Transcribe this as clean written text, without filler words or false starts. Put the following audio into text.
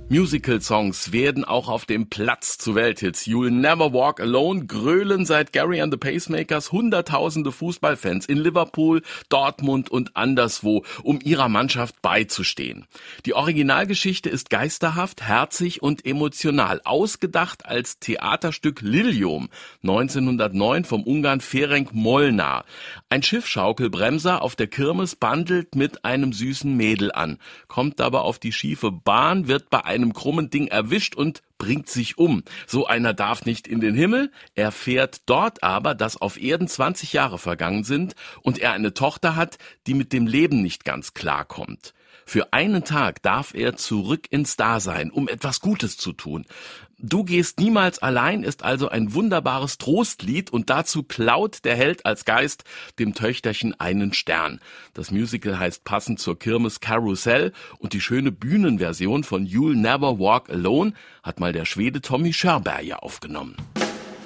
Musical-Songs werden auch auf dem Platz zu Welthits. You'll Never Walk Alone grölen seit Gary and the Pacemakers Hunderttausende Fußballfans in Liverpool, Dortmund und anderswo, um ihrer Mannschaft beizustehen. Die Originalgeschichte ist geisterhaft, herzig und emotional, ausgedacht als Theaterstück Lilium, 1909 vom Ungarn Ferenc Molnár. Ein Schiffschaukelbremser auf der Kirmes bandelt mit einem süßen Mädel an, kommt aber auf die schiefe Bahn, wird bei einem krummen Ding erwischt und bringt sich um. So einer darf nicht in den Himmel, erfährt dort aber, dass auf Erden 20 Jahre vergangen sind und er eine Tochter hat, die mit dem Leben nicht ganz klarkommt. Für einen Tag darf er zurück ins Dasein, um etwas Gutes zu tun. Du gehst niemals allein ist also ein wunderbares Trostlied und dazu klaut der Held als Geist dem Töchterchen einen Stern. Das Musical heißt passend zur Kirmes Karussell und die schöne Bühnenversion von You'll Never Walk Alone hat mal der Schwede Tommy Körberg aufgenommen.